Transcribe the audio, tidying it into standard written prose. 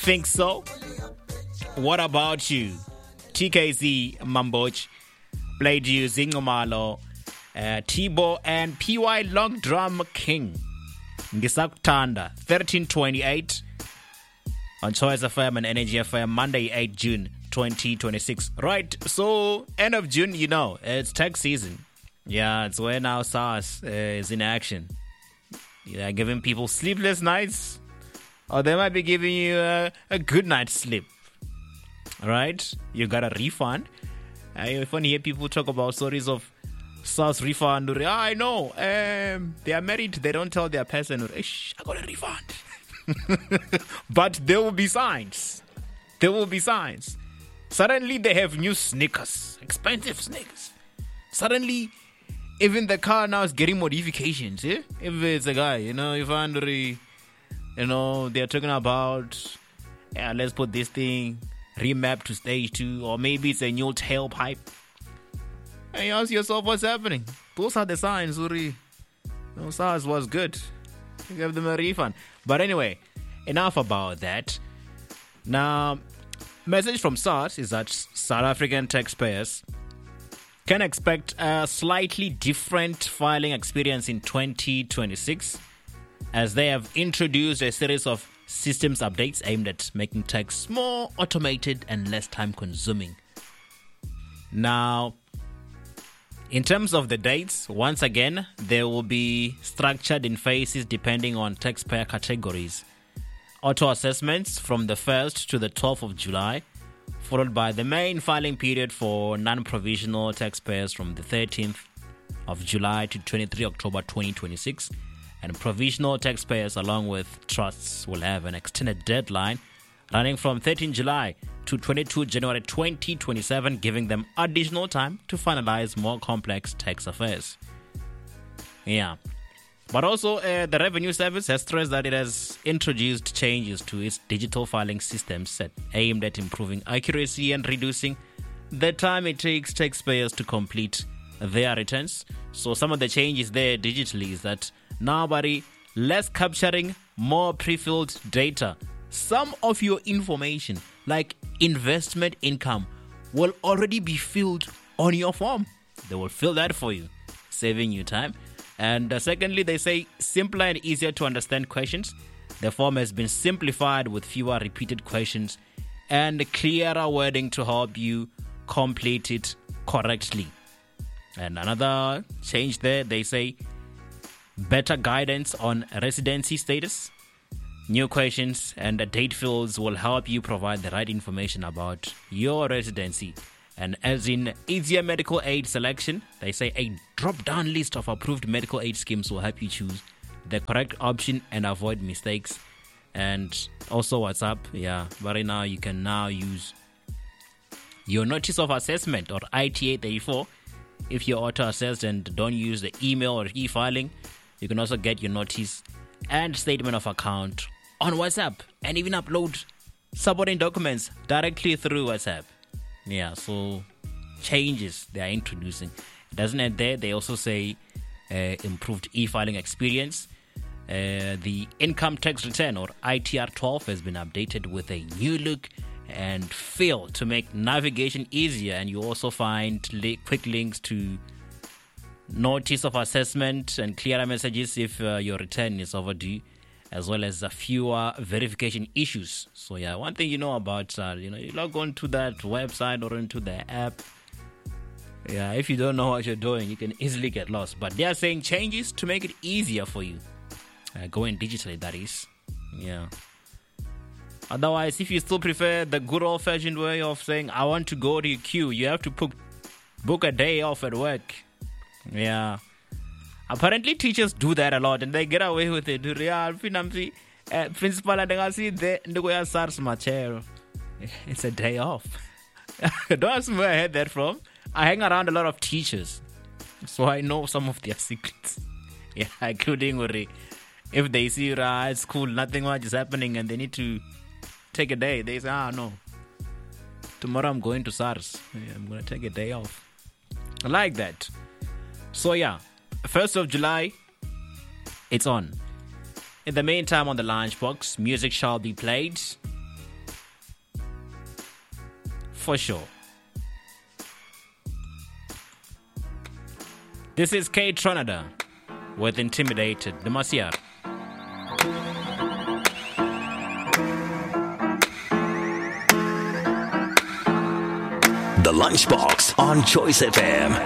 think so? What about you? TKZ Mamboch played you Zingomalo, Tibo and PY Long Drum King. Ngisakutanda 1328 on Choice FM and Energy FM, Monday 8 June 2026. Right, so end of June, it's tax season. Yeah, it's when our SARS is in action. Giving people sleepless nights, or they might be giving you a good night's sleep. Right? You got a refund. I often hear people talk about stories of SARS refund. I know. They are married. They don't tell their person, I got a refund. But there will be signs. Suddenly they have new sneakers. Expensive sneakers. Suddenly, even the car now is getting modifications. Yeah? If it's a guy, if Andre, they're talking about, let's put this thing remap to stage 2, or maybe it's a new tailpipe. And you ask yourself what's happening. Those are the signs, Uri. SARS was good. You gave them a refund. But anyway, enough about that. Now, message from SARS is that South African taxpayers can expect a slightly different filing experience in 2026, as they have introduced a series of systems updates aimed at making tax more automated and less time-consuming. Now, in terms of the dates, once again, they will be structured in phases depending on taxpayer categories. Auto assessments from the 1st to the 12th of July, followed by the main filing period for non-provisional taxpayers from the 13th of July to 23 October 2026, and provisional taxpayers along with trusts will have an extended deadline running from 13 July to 22 January 2027, giving them additional time to finalize more complex tax affairs. Yeah. But also, the Revenue Service has stressed that it has introduced changes to its digital filing systems aimed at improving accuracy and reducing the time it takes taxpayers to complete their returns. So some of the changes there digitally is that now, less capturing, more pre-filled data. Some of your information, like investment income, will already be filled on your form. They will fill that for you, saving you time. And secondly, they say simpler and easier to understand questions. The form has been simplified with fewer repeated questions and clearer wording to help you complete it correctly. And another change there, they say better guidance on residency status. New questions and date fields will help you provide the right information about your residency. And as in easier medical aid selection, they say a drop-down list of approved medical aid schemes will help you choose the correct option and avoid mistakes. And also WhatsApp, but right now you can now use your notice of assessment or ITA 34. If you're auto-assessed and don't use the email or e-filing, you can also get your notice and statement of account on WhatsApp and even upload supporting documents directly through WhatsApp. Yeah, so changes they are introducing. It doesn't end there. They also say improved e-filing experience. The income tax return or ITR 12 has been updated with a new look and feel to make navigation easier. And you also find quick links to notice of assessment and clearer messages if your return is overdue, as well as fewer verification issues. So one thing about you log on to that website or into the app. If you don't know what you're doing, you can easily get lost. But they are saying changes to make it easier for you. Going digitally, that is. Yeah. Otherwise, if you still prefer the good old-fashioned way of saying, I want to go to your queue, you have to book a day off at work. Yeah. Apparently, teachers do that a lot and they get away with it. Principal, it's a day off. Don't ask me where I heard that from. I hang around a lot of teachers, so I know some of their secrets. Yeah, including if they see at school nothing much is happening and they need to take a day, they say, no, tomorrow I'm going to SARS. I'm going to take a day off. I like that. So 1st of July, it's on. In the meantime, on the Lunchbox, music shall be played. For sure. This is K Tronada with Intimidated. Demasiado. The Lunchbox on Choice FM.